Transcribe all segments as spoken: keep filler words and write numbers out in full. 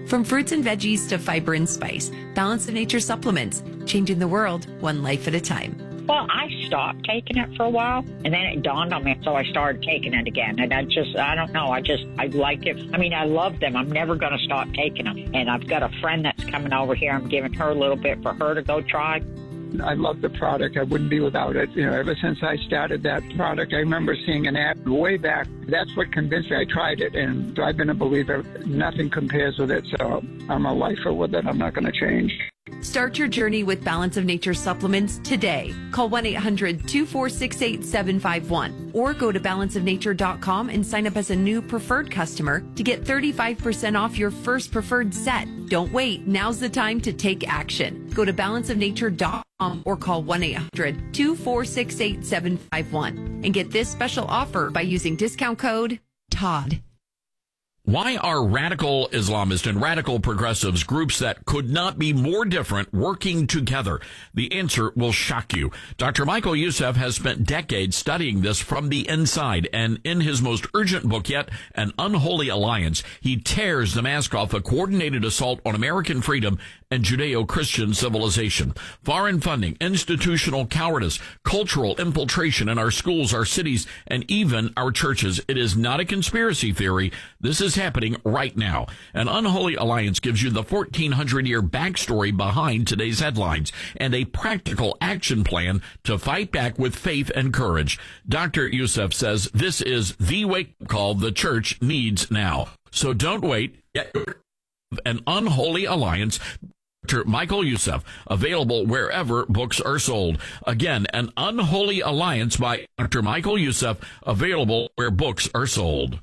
From fruits and veggies to fiber and spice, Balance of Nature supplements, changing the world one life at a time. Well, I stopped taking it for a while, and then it dawned on me, so I started taking it again. And I just, I don't know, I just, I like it. I mean, I love them. I'm never going to stop taking them. And I've got a friend that's coming over here. I'm giving her a little bit for her to go try. I love the product. I wouldn't be without it. You know, ever since I started that product, I remember seeing an ad way back. That's what convinced me. I tried it, and I've been a believer. Nothing compares with it, so I'm a lifer with it. I'm not going to change. Start your journey with Balance of Nature supplements today. Call one eight hundred two four six eight seven five one or go to balance of nature dot com and sign up as a new preferred customer to get thirty-five percent off your first preferred set. Don't wait. Now's the time to take action. Go to balance of nature dot com or call one eight hundred two four six eight seven five one and get this special offer by using discount code Todd. Why are radical Islamists and radical progressives, groups that could not be more different, working together? The answer will shock you. Doctor Michael Youssef has spent decades studying this from the inside, and in his most urgent book yet, An Unholy Alliance, he tears the mask off a coordinated assault on American freedom and Judeo-Christian civilization. Foreign funding, institutional cowardice, cultural infiltration in our schools, our cities, and even our churches. It is not a conspiracy theory. This is happening right now. An Unholy Alliance gives you the fourteen hundred year backstory behind today's headlines and a practical action plan to fight back with faith and courage. Doctor Youssef says this is the wake-up call the church needs now. So don't wait. Get An Unholy Alliance. Doctor Michael Youssef, available wherever books are sold. Again, An Unholy Alliance by Doctor Michael Youssef, available where books are sold.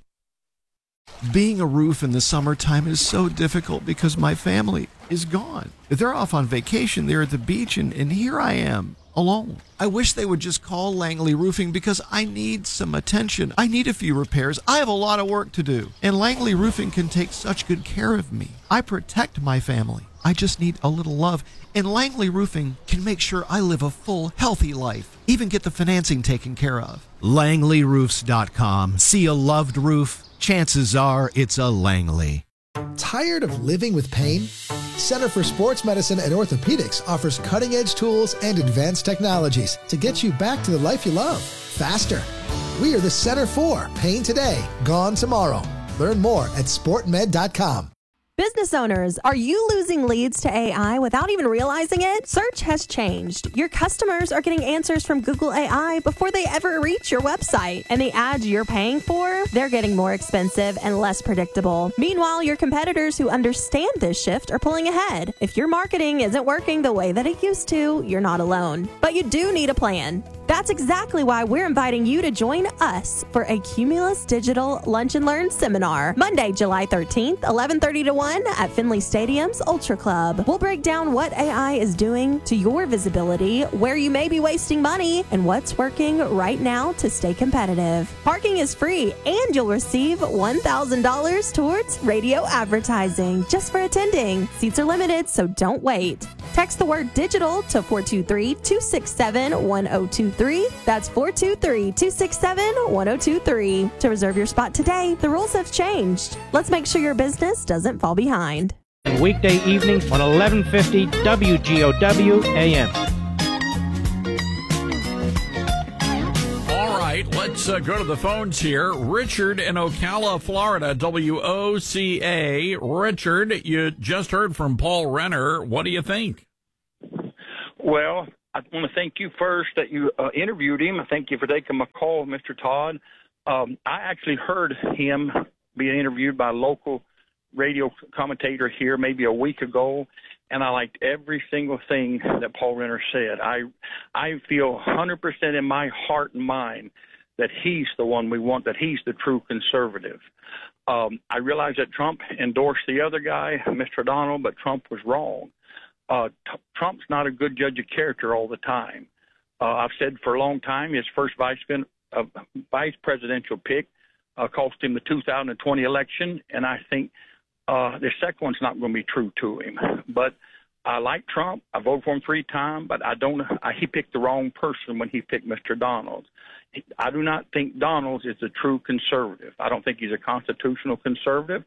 Being a roof in the summertime is so difficult because my family is gone. They're off on vacation, they're at the beach, and, and here I am, alone. I wish they would just call Langley Roofing because I need some attention. I need a few repairs. I have a lot of work to do. And Langley Roofing can take such good care of me. I protect my family. I just need a little love. And Langley Roofing can make sure I live a full, healthy life. Even get the financing taken care of. Langley Roofs dot com. See a loved roof? Chances are it's a Langley. Tired of living with pain? Center for Sports Medicine and Orthopedics offers cutting-edge tools and advanced technologies to get you back to the life you love, faster. We are the Center for Pain Today, Gone Tomorrow. Learn more at sport med dot com. Business owners, are you losing leads to A I without even realizing it? Search has changed. Your customers are getting answers from Google A I before they ever reach your website. And the ads you're paying for, they're getting more expensive and less predictable. Meanwhile, your competitors who understand this shift are pulling ahead. If your marketing isn't working the way that it used to, you're not alone. But you do need a plan. That's exactly why we're inviting you to join us for a Cumulus Digital Lunch and Learn seminar, Monday, July thirteenth, eleven thirty to one at Finley Stadium's Ultra Club. We'll break down what A I is doing to your visibility, where you may be wasting money, and what's working right now to stay competitive. Parking is free, and you'll receive one thousand dollars towards radio advertising just for attending. Seats are limited, so don't wait. Text the word digital to four two three, two six seven, one zero two three. That's four two three, two six seven, one zero two three. To reserve your spot today, the rules have changed. Let's make sure your business doesn't fall behind. Weekday evening on eleven fifty W G O W A M. All right, let's uh, go to the phones here. Richard in Ocala, Florida, W O C A. Richard, you just heard from Paul Renner. What do you think? Well, I want to thank you first that you uh, interviewed him. I thank you for taking my call, Mister Todd. Um, I actually heard him being interviewed by a local radio commentator here maybe a week ago, and I liked every single thing that Paul Renner said. I I feel one hundred percent in my heart and mind that he's the one we want, that he's the true conservative. Um, I realize that Trump endorsed the other guy, Mister Donald, but Trump was wrong. Uh, t- Trump's not a good judge of character all the time. Uh, I've said for a long time his first vice, uh, vice presidential pick uh, cost him the two thousand twenty election, and I think uh, the second one's not going to be true to him. But I like Trump. I voted for him three times, but I don't. I, he picked the wrong person when he picked Mister Donald. I do not think Donald is a true conservative. I don't think he's a constitutional conservative.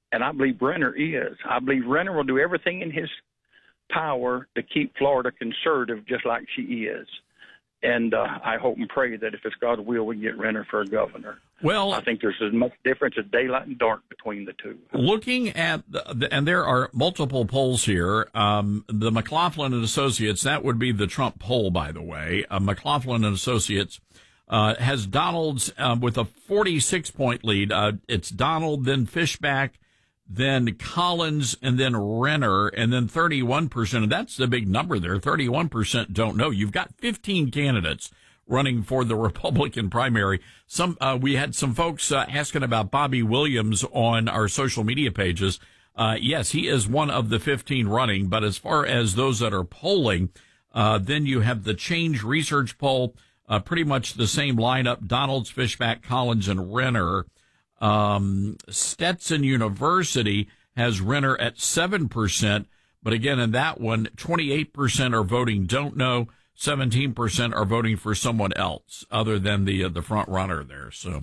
and I believe Renner is. I believe Renner will do everything in his power to keep Florida conservative, just like she is. And uh, I hope and pray that if it's God's will, we can get Renner for a governor. Well, I think there's as much difference as daylight and dark between the two. Looking at, the, and there are multiple polls here, um, the McLaughlin and Associates, that would be the Trump poll, by the way. Uh, McLaughlin and Associates uh, has Donald's uh, with a forty-six point lead. Uh, it's Donald, then Fishback, then Collins, and then Renner, and then thirty-one percent. And that's the big number there. thirty-one percent don't know. You've got fifteen candidates running for the Republican primary. Some, uh, we had some folks uh, asking about Bobby Williams on our social media pages. Uh, yes, he is one of the fifteen running, but as far as those that are polling, uh, then you have the Change Research poll, uh, pretty much the same lineup, Donalds, Fishback, Collins, and Renner. Um, Stetson University has Renner at seven percent, but again, in that one, twenty-eight percent are voting don't know, seventeen percent are voting for someone else other than the uh, the front runner there. So,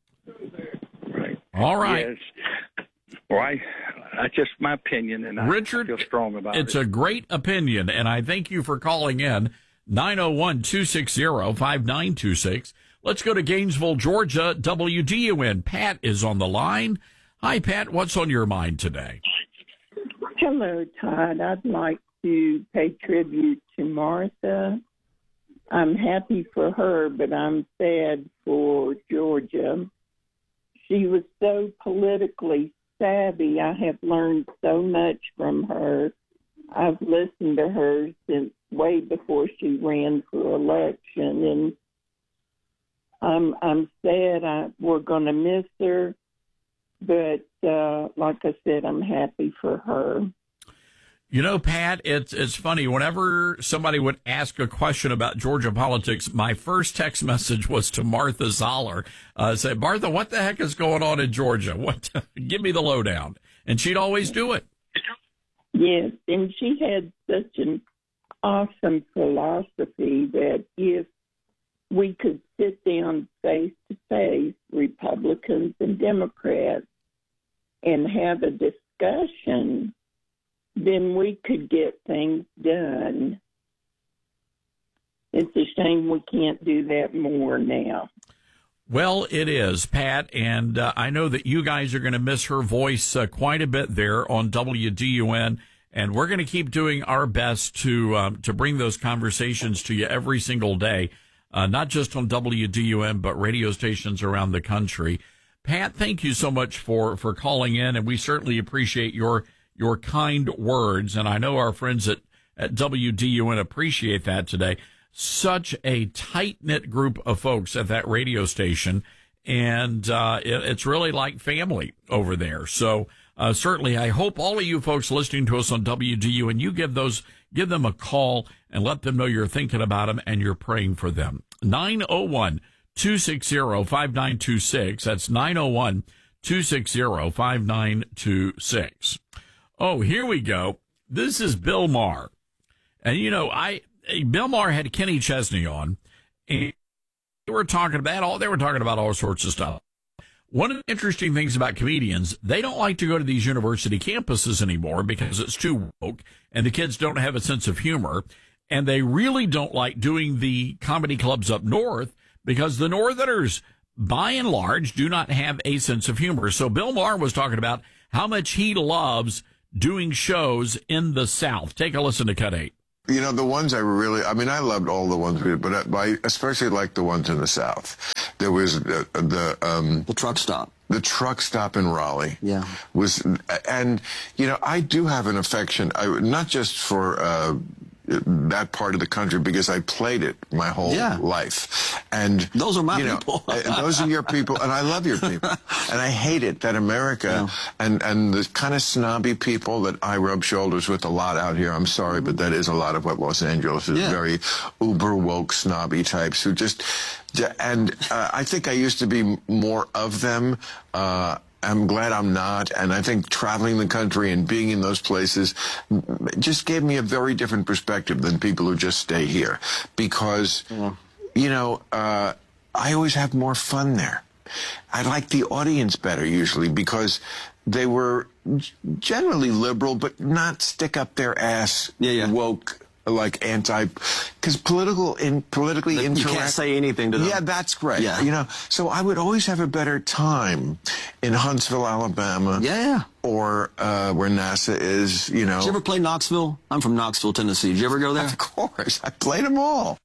right. All right. Yes. Well, I, that's just my opinion, and I, Richard, I feel strong about it's it. It's a great opinion, and I thank you for calling in. nine oh one, two six zero, five nine two six. Let's go to Gainesville, Georgia. W D U N. Pat is on the line. Hi, Pat. What's on your mind today? Hello, Todd. I'd like to pay tribute to Martha. I'm happy for her, but I'm sad for Georgia. She was so politically savvy. I have learned so much from her. I've listened to her since way before she ran for election, and I'm I'm sad. I, we're going to miss her, but uh, like I said, I'm happy for her. You know, Pat, it's it's funny. Whenever somebody would ask a question about Georgia politics, my first text message was to Martha Zoller. Uh, say, Martha, what the heck is going on in Georgia? What? Give me the lowdown. And she'd always do it. Yes, and she had such an awesome philosophy that if we could sit down face to face, Republicans and Democrats, and have a discussion, then we could get things done. It's a shame we can't do that more now. Well, it is, Pat, and uh, I know that you guys are going to miss her voice uh, quite a bit there on W D U N, and we're going to keep doing our best to um, to bring those conversations to you every single day. Uh, not just on W D U M, but radio stations around the country. Pat, thank you so much for, for calling in, and we certainly appreciate your your kind words. And I know our friends at, at W D U N appreciate that today. Such a tight-knit group of folks at that radio station, and uh, it, it's really like family over there. So uh, certainly I hope all of you folks listening to us on W D U N, you give those give them a call and let them know you're thinking about them and you're praying for them. nine oh one, two six zero, five nine two six. That's nine oh one, two six zero, five nine two six. Oh, here we go. This is Bill Maher. And, you know, I Bill Maher had Kenny Chesney on, and they were talking about all, they were talking about all sorts of stuff. One of the interesting things about comedians, they don't like to go to these university campuses anymore because it's too woke and the kids don't have a sense of humor. And they really don't like doing the comedy clubs up north because the Northerners, by and large, do not have a sense of humor. So Bill Maher was talking about how much he loves doing shows in the South. Take a listen to Cut eight. You know, the ones I really, I mean, I loved all the ones we did, but I especially liked the ones in the South. There was the, the, um, the truck stop. The truck stop in Raleigh. Yeah. Was, and, you know, I do have an affection, I, not just for, uh, that part of the country because I played it my whole yeah. life. And those are my you know, people. Those are your people, and I love your people. And I hate it that America yeah. and, and the kind of snobby people that I rub shoulders with a lot out here, I'm sorry, but that is a lot of what Los Angeles is, yeah. very uber woke snobby types who just, and uh, I think I used to be more of them. Uh, I'm glad I'm not, and I think traveling the country and being in those places just gave me a very different perspective than people who just stay here. Because, yeah. you know, uh, I always have more fun there. I like the audience better usually because they were generally liberal, but not stick up their ass yeah, yeah. woke, like anti, because political in politically you interact. You can't say anything to them. Yeah, that's great. Yeah. You know, so I would always have a better time in Huntsville, Alabama. Yeah. Or uh, where NASA is. You know. Did you ever play Knoxville? I'm from Knoxville, Tennessee. Did you ever go there? Of course, I played them all.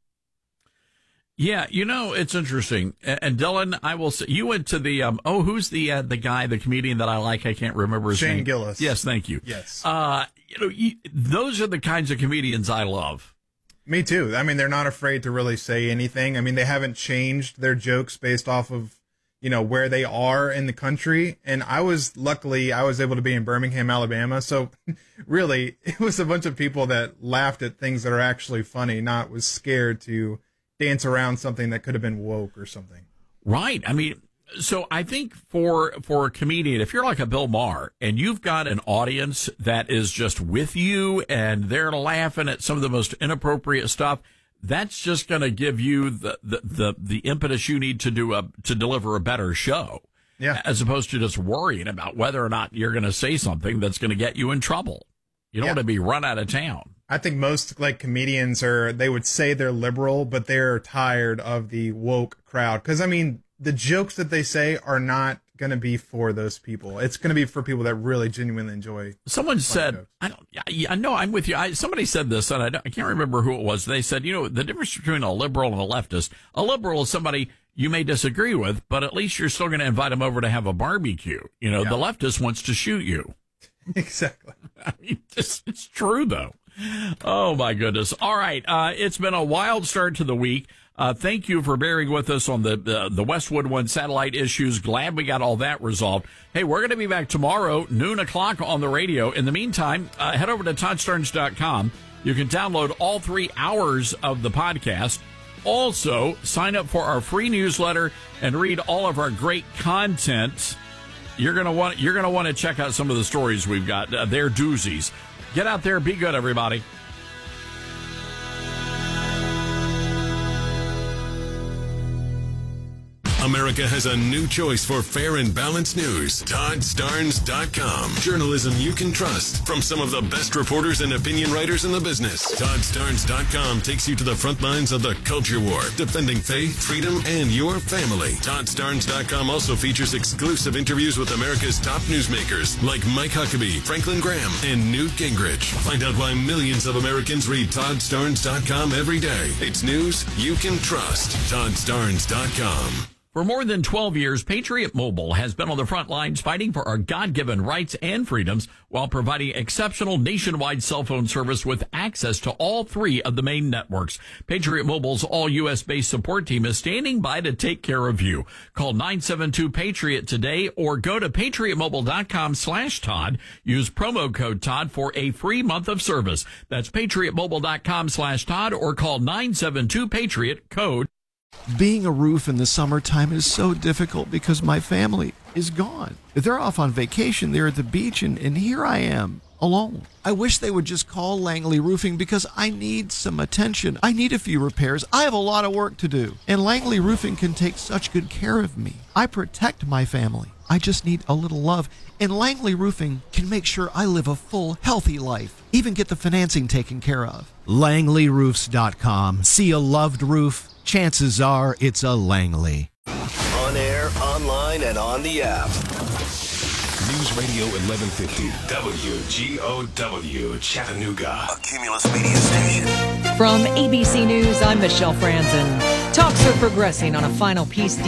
Yeah, you know, it's interesting. And Dylan, I will say, you went to the, um, oh, who's the uh, the guy, the comedian that I like? I can't remember his Shane name. Shane Gillis. Yes, thank you. Yes. Uh, you know, you, those are the kinds of comedians I love. Me too. I mean, they're not afraid to really say anything. I mean, they haven't changed their jokes based off of, you know, where they are in the country. And I was, luckily, I was able to be in Birmingham, Alabama. So really, it was a bunch of people that laughed at things that are actually funny, not was scared to dance around something that could have been woke or something. Right. I mean, so I think for for a comedian, if you're like a Bill Maher and you've got an audience that is just with you and they're laughing at some of the most inappropriate stuff, that's just going to give you the, the, the, the impetus you need to do a to deliver a better show. Yeah. As opposed to just worrying about whether or not you're going to say something that's going to get you in trouble. You don't yeah. want to be run out of town. I think most like comedians are, they would say they're liberal, but they're tired of the woke crowd. Because, I mean, the jokes that they say are not going to be for those people. It's going to be for people that really genuinely enjoy. Someone said, jokes. I don't, I, I know I'm with you. I, somebody said this, and I, don't, I can't remember who it was. They said, you know, the difference between a liberal and a leftist, a liberal is somebody you may disagree with, but at least you're still going to invite them over to have a barbecue. You know, yeah. the leftist wants to shoot you. Exactly. I mean, it's, it's true, though. Oh, my goodness. All right. Uh, it's been a wild start to the week. Uh, thank you for bearing with us on the, the, the Westwood One satellite issues. Glad we got all that resolved. Hey, we're going to be back tomorrow, noon o'clock on the radio. In the meantime, uh, head over to Todd Starnes dot com. You can download all three hours of the podcast. Also, sign up for our free newsletter and read all of our great content. You're going to want, you're going to want to check out some of the stories we've got. Uh, they're doozies. Get out there. Be good, everybody. America has a new choice for fair and balanced news. Todd Starnes dot com. Journalism you can trust from some of the best reporters and opinion writers in the business. Todd Starnes dot com takes you to the front lines of the culture war, defending faith, freedom, and your family. Todd Starnes dot com also features exclusive interviews with America's top newsmakers like Mike Huckabee, Franklin Graham, and Newt Gingrich. Find out why millions of Americans read Todd Starnes dot com every day. It's news you can trust. Todd Starnes dot com. For more than twelve years, Patriot Mobile has been on the front lines fighting for our God-given rights and freedoms while providing exceptional nationwide cell phone service with access to all three of the main networks. Patriot Mobile's all-U S-based support team is standing by to take care of you. Call nine seven two PATRIOT today or go to patriot mobile dot com slash Todd. Use promo code Todd for a free month of service. That's patriot mobile dot com slash Todd or call nine seven two PATRIOT, code. Being a roof in the summertime is so difficult because my family is gone. They're off on vacation, they're at the beach, and, and here I am, alone. I wish they would just call Langley Roofing because I need some attention. I need a few repairs. I have a lot of work to do. And Langley Roofing can take such good care of me. I protect my family. I just need a little love. And Langley Roofing can make sure I live a full, healthy life. Even get the financing taken care of. Langley Roofs dot com. See a loved roof? Chances are it's a Langley. On air, online, and on the app. News Radio eleven fifty, W G O W, Chattanooga. A Cumulus Media station. From A B C News, I'm Michelle Franzen. Talks are progressing on a final peace deal